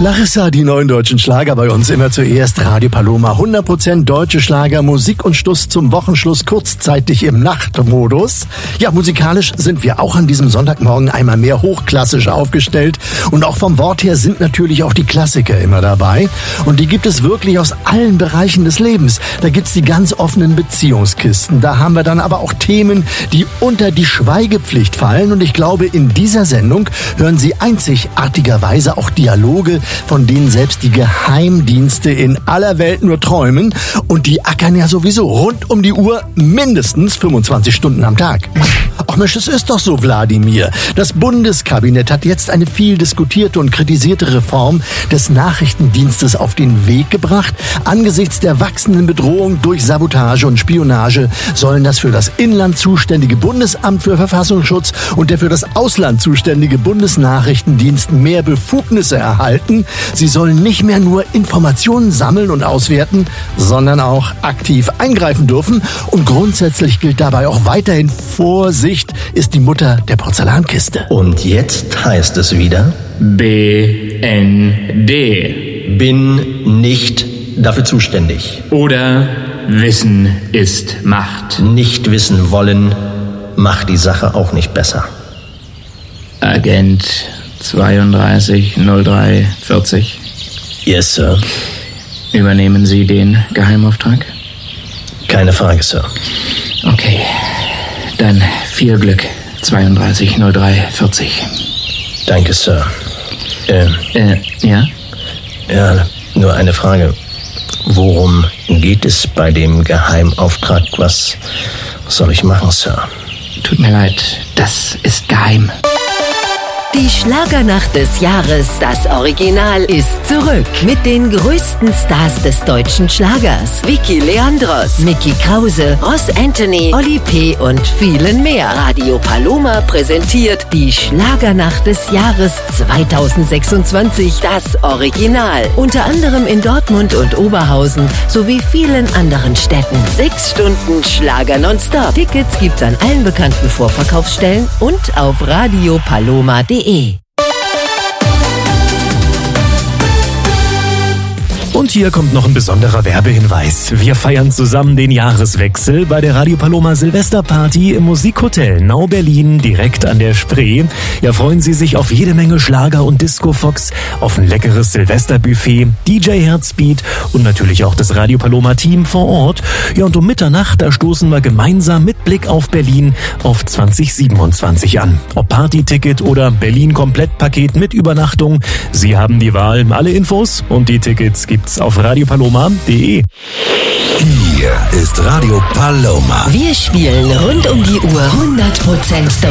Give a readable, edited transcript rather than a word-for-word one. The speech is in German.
Larissa, die neuen deutschen Schlager bei uns immer zuerst. Radio Paloma, 100% deutsche Schlager, Musik und Schluss zum Wochenschluss, kurzzeitig im Nachtmodus. Ja, musikalisch sind wir auch an diesem Sonntagmorgen einmal mehr hochklassisch aufgestellt. Und auch vom Wort her sind natürlich auch die Klassiker immer dabei. Und die gibt es wirklich aus allen Bereichen des Lebens. Da gibt's die ganz offenen Beziehungskisten. Da haben wir dann aber auch Themen, die unter die Schweigepflicht fallen. Und ich glaube, in dieser Sendung hören Sie einzigartigerweise auch Dialoge, von denen selbst die Geheimdienste in aller Welt nur träumen. Und die ackern ja sowieso rund um die Uhr mindestens 25 Stunden am Tag. Ach Mensch, es ist doch so, Wladimir. Das Bundeskabinett hat jetzt eine viel diskutierte und kritisierte Reform des Nachrichtendienstes auf den Weg gebracht. Angesichts der wachsenden Bedrohung durch Sabotage und Spionage sollen das für das Inland zuständige Bundesamt für Verfassungsschutz und der für das Ausland zuständige Bundesnachrichtendienst mehr Befugnisse erhalten. Sie sollen nicht mehr nur Informationen sammeln und auswerten, sondern auch aktiv eingreifen dürfen. Und grundsätzlich gilt dabei auch weiterhin: Vorsicht ist die Mutter der Porzellankiste. Und jetzt heißt es wieder: BND. Bin nicht dafür zuständig. Oder Wissen ist Macht. Nicht wissen wollen macht die Sache auch nicht besser. Agent 320340. Yes, Sir. Übernehmen Sie den Geheimauftrag? Keine Frage, Sir. Okay, dann viel Glück, 320340. Danke, Sir. Ja? Ja, nur eine Frage. Worum geht es bei dem Geheimauftrag? Was soll ich machen, Sir? Tut mir leid, das ist geheim. Die Schlagernacht des Jahres, das Original, ist zurück. Mit den größten Stars des deutschen Schlagers. Vicky Leandros, Mickey Krause, Ross Anthony, Oli P. und vielen mehr. Radio Paloma präsentiert die Schlagernacht des Jahres 2026, das Original. Unter anderem in Dortmund und Oberhausen sowie vielen anderen Städten. 6 Stunden Schlager nonstop. Tickets gibt's an allen bekannten Vorverkaufsstellen und auf radiopaloma.de. Und hier kommt noch ein besonderer Werbehinweis. Wir feiern zusammen den Jahreswechsel bei der Radio Paloma Silvesterparty im Musikhotel Nau Berlin direkt an der Spree. Ja, freuen Sie sich auf jede Menge Schlager und Disco-Fox, auf ein leckeres Silvesterbuffet, DJ Herzbeat und natürlich auch das Radio Paloma Team vor Ort. Ja, und um Mitternacht, da stoßen wir gemeinsam mit Blick auf Berlin auf 2027 an. Ob Partyticket oder Berlin-Komplettpaket mit Übernachtung, Sie haben die Wahl. Alle Infos und die Tickets gibt's auf radiopaloma.de. Hier ist Radio Paloma. Wir spielen rund um die Uhr 100%